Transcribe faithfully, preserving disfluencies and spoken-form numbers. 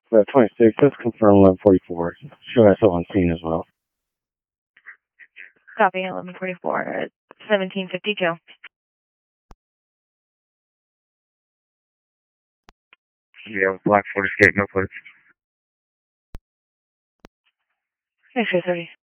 Uh, twenty-six, let's confirm eleven forty-four. Show S O on scene as well. Copy, eleven forty-four, seventeen fifty-two. Yeah, Black Ford Escape, no footage. X-ray thirty.